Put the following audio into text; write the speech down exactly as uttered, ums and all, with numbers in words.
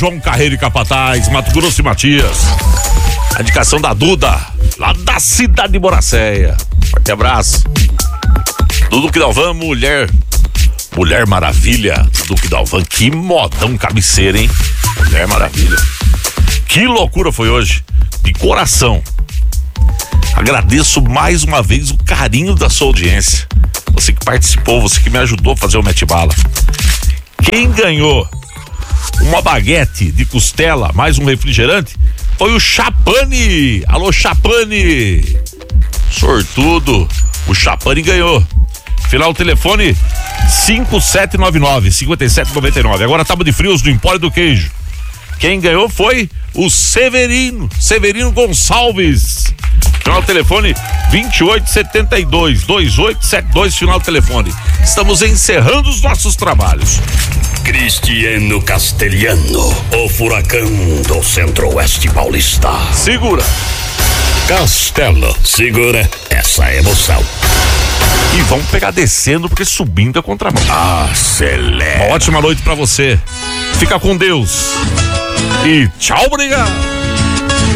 João Carreiro e Capataz, Mato Grosso e Matias. A indicação da Duda, lá da cidade de Boracéia. Forte abraço. Dudu Dalvan, mulher. Mulher Maravilha. Dudu Dalvan, que modão cabeceira, hein? Mulher Maravilha. Que loucura foi hoje. De coração. Agradeço mais uma vez o carinho da sua audiência. Você que participou, você que me ajudou a fazer o Mete Bala. Quem ganhou uma baguete de costela, mais um refrigerante, foi o Chapani. Alô, Chapani. Sortudo. O Chapani ganhou. Final do telefone cinco sete nove nove, cinco sete nove nove. Agora tábua de frios do Empório do Queijo. Quem ganhou foi o Severino. Severino Gonçalves. Final do telefone vinte e oito setenta e dois, vinte e oito setenta e dois, final do telefone. Estamos encerrando os nossos trabalhos. Cristiano Castelhano, o furacão do Centro-Oeste Paulista. Segura. Castelo, segura essa emoção. E vamos pegar descendo, porque subindo é contramão. Acelera. Uma ótima noite pra você. Fica com Deus. E tchau, obrigado.